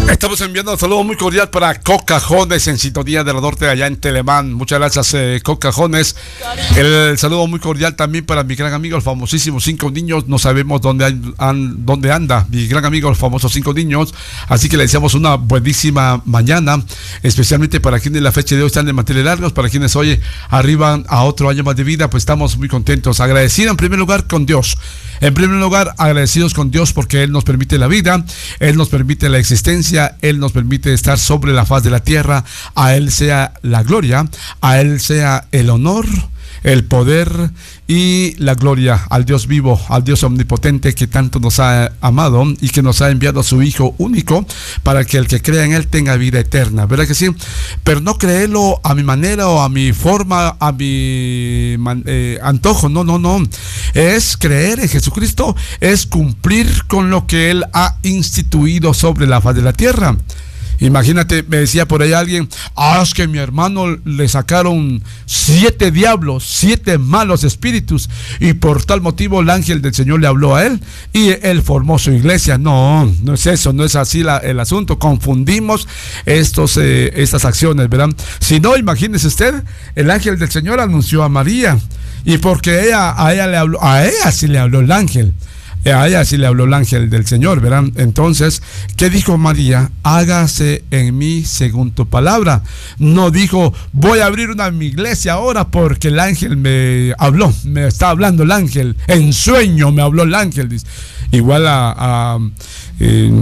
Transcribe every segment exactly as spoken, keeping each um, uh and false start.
Estamos enviando un saludo muy cordial para Cocajones en sintonía de la norte allá en Telemán. Muchas gracias, eh, Cocajones. El saludo muy cordial también para mi gran amigo, el famosísimo Cinco Niños. No sabemos dónde, hay, an, dónde anda mi gran amigo, el famoso Cinco Niños. Así que le deseamos una buenísima mañana, especialmente para quienes la fecha de hoy están de manteles largos, para quienes hoy arriban a otro año más de vida. Pues estamos muy contentos, agradecidos en primer lugar con Dios. En primer lugar, agradecidos con Dios porque Él nos permite la vida, Él nos permite la existencia, Él nos permite estar sobre la faz de la tierra. A Él sea la gloria, a Él sea el honor, el poder y la gloria al Dios vivo, al Dios omnipotente que tanto nos ha amado y que nos ha enviado a su Hijo único para que el que crea en Él tenga vida eterna, ¿verdad que sí? Pero no creerlo a mi manera o a mi forma, a mi man, eh, antojo, no, no, no. Es creer en Jesucristo, es cumplir con lo que Él ha instituido sobre la faz de la tierra. Imagínate, me decía por ahí alguien, ah, es que mi hermano le sacaron siete diablos, siete malos espíritus, y por tal motivo el ángel del Señor le habló a él, y él formó su iglesia. No, no es eso, no es así la, el asunto. Confundimos estos, eh, estas acciones, ¿verdad? Si no, imagínese usted, el ángel del Señor anunció a María, y porque ella, a ella le habló, a ella sí le habló el ángel. A ella sí le habló el ángel del Señor, ¿verdad? Entonces, ¿qué dijo María? Hágase en mí según tu palabra. No dijo, voy a abrir una mi iglesia ahora porque el ángel me habló, me está hablando el ángel, en sueño me habló el ángel. Dice. Igual a... a eh,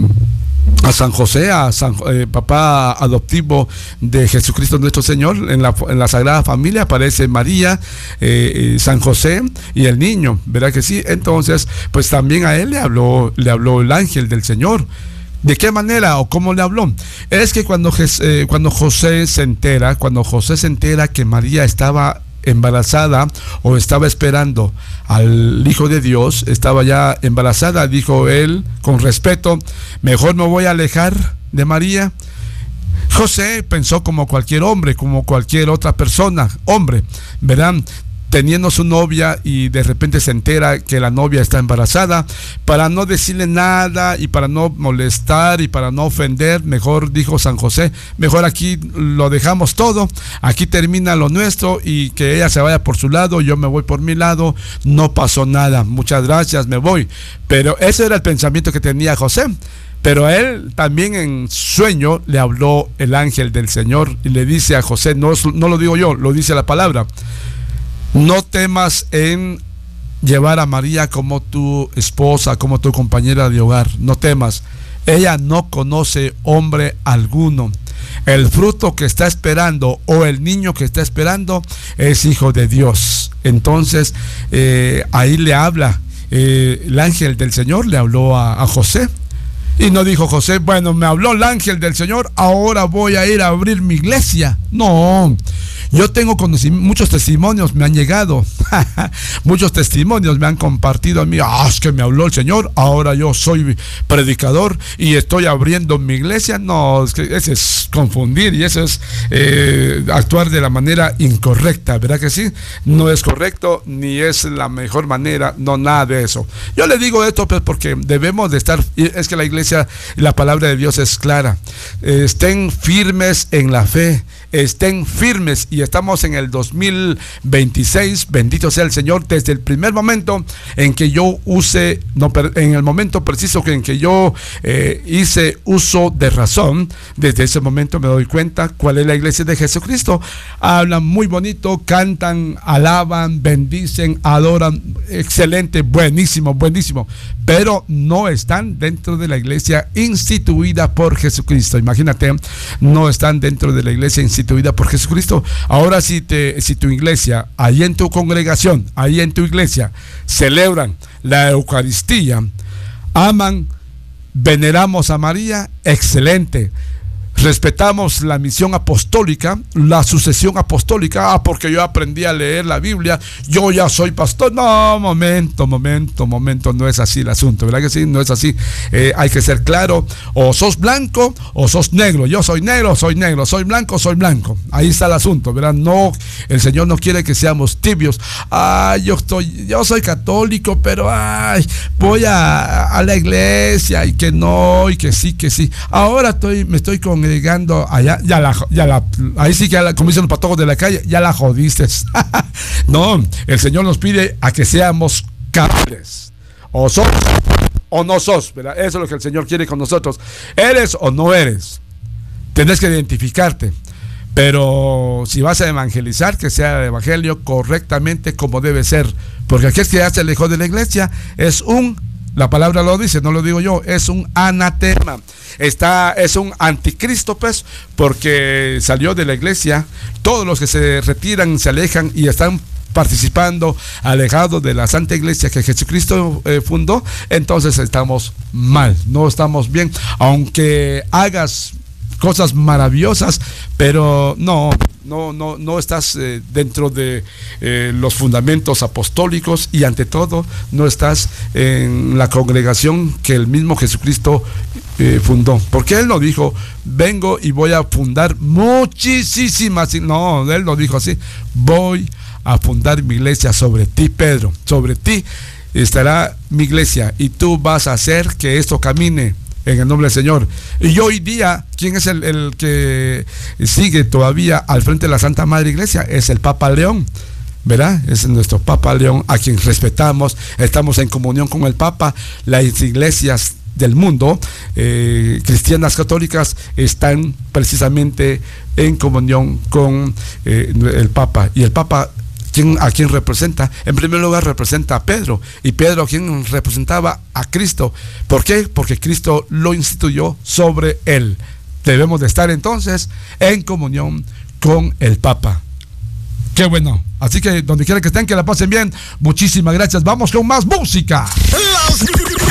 a San José, a San, eh, papá adoptivo de Jesucristo nuestro Señor. En la, en la Sagrada Familia aparece María, eh, eh, San José y el niño, ¿verdad que sí? Entonces, pues también a él le habló, le habló el ángel del Señor. ¿De qué manera o cómo le habló? Es que cuando, eh, cuando José se entera, cuando José se entera que María estaba embarazada o estaba esperando al Hijo de Dios, estaba ya embarazada, dijo él con respeto, mejor me voy a alejar de María. José pensó como cualquier hombre, como cualquier otra persona, hombre, ¿verdad? Teniendo su novia y de repente se entera que la novia está embarazada, para no decirle nada y para no molestar y para no ofender, mejor dijo San José, mejor aquí lo dejamos todo, aquí termina lo nuestro y que ella se vaya por su lado, yo me voy por mi lado, no pasó nada, muchas gracias, me voy. Pero ese era el pensamiento que tenía José. Pero a él también en sueño le habló el ángel del Señor y le dice a José, no, no lo digo yo, lo dice la palabra: no temas en llevar a María como tu esposa, como tu compañera de hogar. No temas. Ella no conoce hombre alguno. El fruto que está esperando o el niño que está esperando es hijo de Dios. Entonces, eh, ahí le habla. Eh, el ángel del Señor le habló a, a José. Y no dijo José, bueno, me habló el ángel del Señor, ahora voy a ir a abrir mi iglesia. No, yo tengo muchos testimonios, me han llegado, muchos testimonios me han compartido a mí. Ah, es que me habló el Señor, ahora yo soy predicador y estoy abriendo mi iglesia. No, es que ese es confundir y eso es eh, actuar de la manera incorrecta, ¿verdad que sí? No es correcto ni es la mejor manera, no, nada de eso. Yo le digo esto pues porque debemos de estar, es que la iglesia, la palabra de Dios es clara. Estén firmes en la fe, estén firmes, y estamos en el dos mil veintiséis, bendito sea el Señor. Desde el primer momento en que yo use, no, en el momento preciso en que yo eh, hice uso de razón, desde ese momento me doy cuenta cuál es la iglesia de Jesucristo. Hablan muy bonito, cantan, alaban, bendicen, adoran, excelente, buenísimo, buenísimo, pero no están dentro de la iglesia instituida por Jesucristo. Imagínate, no están dentro de la iglesia instituida por Jesucristo. Ahora si, te, si tu iglesia, ahí en tu congregación, ahí en tu iglesia, celebran la Eucaristía, aman, veneramos a María, excelente. respetamos la misión apostólica, la sucesión apostólica. Ah, porque yo aprendí a leer la Biblia, yo ya soy pastor. No, momento, momento, momento, no es así el asunto, ¿verdad que sí? No es así. Eh, hay que ser claro, o sos blanco o sos negro. Yo soy negro, soy negro, soy blanco, soy blanco. Ahí está el asunto, ¿verdad? No, el Señor no quiere que seamos tibios. Ay, yo estoy, yo soy católico, pero ay, voy a, a la iglesia y que no, y que sí, que sí. Ahora estoy, me estoy congregando allá, ya la, ya la, ahí sí que, ya la, como dicen los patojos de la calle, ya la jodiste. No, el Señor nos pide a que seamos capaces. O sos o no sos, ¿verdad? Eso es lo que el Señor quiere con nosotros. ¿Eres o no eres? Tienes que identificarte. Pero si vas a evangelizar, que sea el evangelio correctamente como debe ser. Porque aquel que ya se alejó de la iglesia es un, la palabra lo dice, no lo digo yo, es un anatema. Está, es un anticristo, pues, porque salió de la iglesia. Todos los que se retiran, se alejan y están participando, alejados de la Santa Iglesia que Jesucristo eh, fundó, entonces estamos mal, no estamos bien. Aunque hagas cosas maravillosas, pero no, no, no, no estás eh, dentro de eh, los fundamentos apostólicos, y ante todo no estás en la congregación que el mismo Jesucristo eh, fundó, porque Él no dijo, vengo y voy a fundar muchísimas, no, Él no dijo así, voy a fundar mi iglesia sobre ti, Pedro, sobre ti estará mi iglesia, y tú vas a hacer que esto camine en el nombre del Señor. Y hoy día, ¿quién es el, el que sigue todavía al frente de la Santa Madre Iglesia? Es el Papa León, ¿verdad? Es nuestro Papa León, a quien respetamos, estamos en comunión con el Papa. Las iglesias del mundo, eh, cristianas católicas, están precisamente en comunión con eh, el Papa. Y el Papa, ¿a quién representa? En primer lugar representa a Pedro, y Pedro, ¿quién representaba? A Cristo. ¿Por qué? Porque Cristo lo instituyó sobre él. Debemos de estar entonces en comunión con el Papa. Qué bueno. Así que donde quiera que estén, que la pasen bien. Muchísimas gracias. Vamos con más música. Las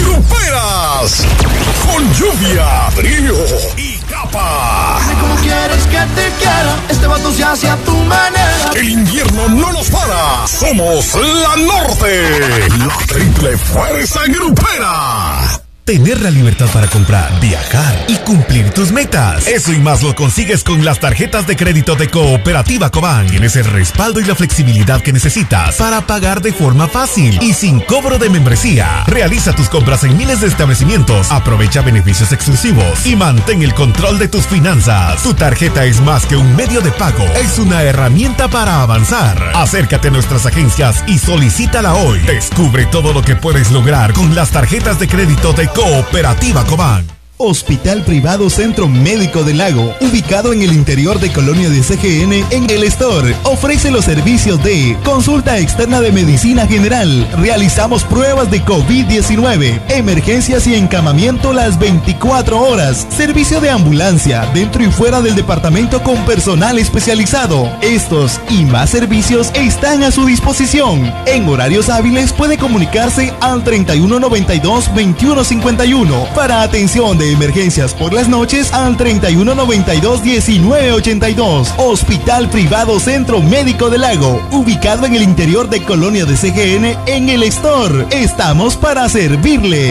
gruperas con lluvia, frío y capa. Dime cómo quieres que te quiera. Este vato se hace a tu manera. El invierno no nos para. Somos la Norte, la triple fuerza grupera. Tener la libertad para comprar, viajar y cumplir tus metas. Eso y más lo consigues con las tarjetas de crédito de Cooperativa Cobán. Tienes el respaldo y la flexibilidad que necesitas para pagar de forma fácil y sin cobro de membresía. Realiza tus compras en miles de establecimientos, aprovecha beneficios exclusivos y mantén el control de tus finanzas. Tu tarjeta es más que un medio de pago, es una herramienta para avanzar. Acércate a nuestras agencias y solicítala hoy. Descubre todo lo que puedes lograr con las tarjetas de crédito de Cooperativa Cobán. Hospital Privado Centro Médico del Lago, ubicado en el interior de Colonia de C G N en el Store, ofrece los servicios de consulta externa de medicina general, realizamos pruebas de COVID diecinueve, emergencias y encamamiento las veinticuatro horas, servicio de ambulancia dentro y fuera del departamento con personal especializado. Estos y más servicios están a su disposición. En horarios hábiles puede comunicarse al treinta y uno noventa y dos veintiuno cincuenta y uno para atención de emergencias por las noches al treinta y uno noventa y dos diecinueve ochenta y dos. Hospital Privado Centro Médico del Lago, ubicado en el interior de Colonia de C G N en el Store. Estamos para servirle.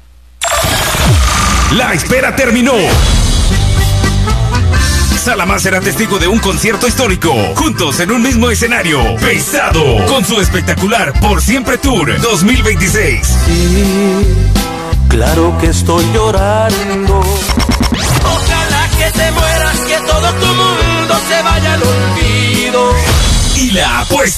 La espera terminó. Salamá será testigo de un concierto histórico, juntos en un mismo escenario. Pesado, con su espectacular Por Siempre Tour dos mil veintiséis. Sí, claro que estoy llorando. Ojalá que te mueras, que todo tu mundo se vaya al olvido. Y la apuesta